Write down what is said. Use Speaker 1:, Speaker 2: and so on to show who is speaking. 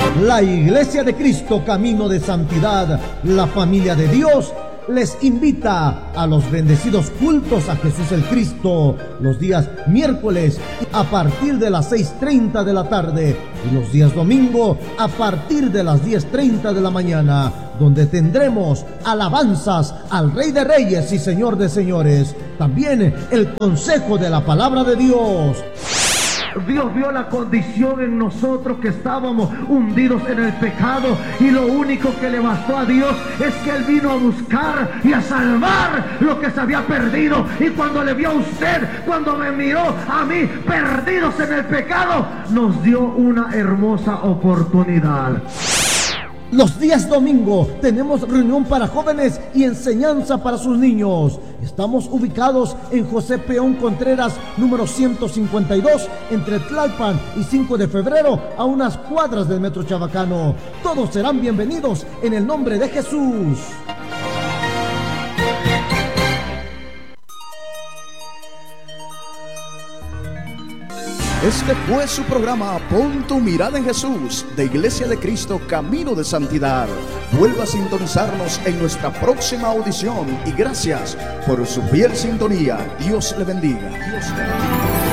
Speaker 1: La Iglesia de Cristo, Camino de Santidad, la familia de Dios, les invita a los bendecidos cultos a Jesús el Cristo los días miércoles a partir de las 6:30 de la tarde y los días domingo a partir de las 10:30 de la mañana, donde tendremos alabanzas al Rey de Reyes y Señor de Señores. También el consejo de la palabra de Dios. Dios vio la condición en nosotros, que estábamos hundidos en el pecado, y lo único que le bastó a Dios es que Él vino a buscar y a salvar lo que se había perdido. Y cuando le vio a usted, cuando me miró a mí perdidos en el pecado, nos dio una hermosa oportunidad. Los días domingo tenemos reunión para jóvenes y enseñanza para sus niños. Estamos ubicados en José Peón Contreras, número 152, entre Tlalpan y 5 de febrero, a unas cuadras del Metro Chabacano. Todos serán bienvenidos en el nombre de Jesús.
Speaker 2: Este fue su programa Pon tu mirada en Jesús, de Iglesia de Cristo, Camino de Santidad. Vuelva a sintonizarnos en nuestra próxima audición y gracias por su fiel sintonía. Dios le bendiga. Dios le bendiga.